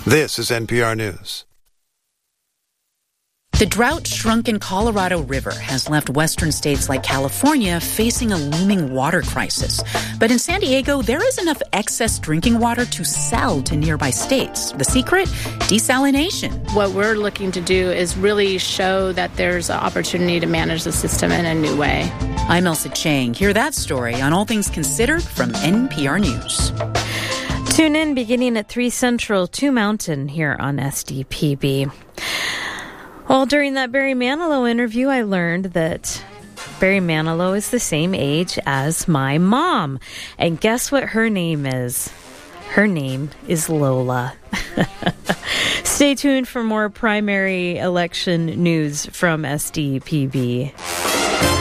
This is NPR News. The drought-shrunken Colorado River has left western states like California facing a looming water crisis. But in San Diego, there is enough excess drinking water to sell to nearby states. The secret? Desalination. What we're looking to do is really show that there's an opportunity to manage the system in a new way. I'm Elsa Chang. Hear that story on All Things Considered from NPR News. Tune in beginning at 3 Central, 2 Mountain here on SDPB. Well, during that Barry Manilow interview, I learned that Barry Manilow is the same age as my mom. And guess what her name is? Her name is Lola. Stay tuned for more primary election news from SDPB.